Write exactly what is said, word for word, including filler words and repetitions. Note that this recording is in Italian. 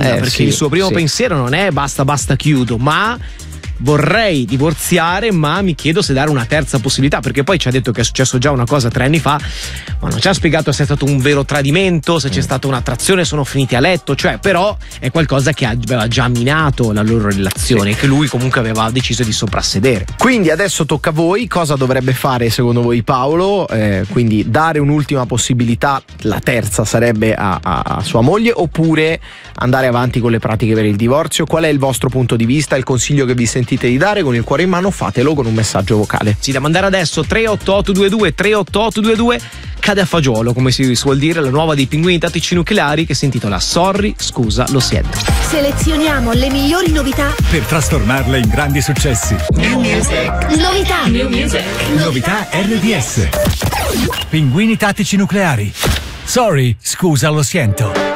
eh, perché sì, il suo primo sì. pensiero non è basta basta chiudo, ma vorrei divorziare, ma mi chiedo se dare una terza possibilità, perché poi ci ha detto che è successo già una cosa tre anni fa, ma non ci ha spiegato se è stato un vero tradimento, se c'è stata un'attrazione, sono finiti a letto, cioè però è qualcosa che aveva già minato la loro relazione, sì. che lui comunque aveva deciso di soprassedere. Quindi adesso tocca a voi, cosa dovrebbe fare secondo voi Paolo? Eh, quindi dare un'ultima possibilità, la terza sarebbe a, a, a sua moglie, oppure andare avanti con le pratiche per il divorzio? Qual è il vostro punto di vista, il consiglio che vi sentite di dare? Con il cuore in mano fatelo con un messaggio vocale. Sì, da mandare adesso tre otto otto due due tre otto otto due due. Cade a fagiolo, come si suol dire, la nuova dei Pinguini Tattici Nucleari, che si intitola Sorry, scusa, lo siento. Selezioniamo le migliori novità per trasformarle in grandi successi. New Music. Novità. New Music. Novità R D S. Pinguini Tattici Nucleari. Sorry, scusa, lo siento.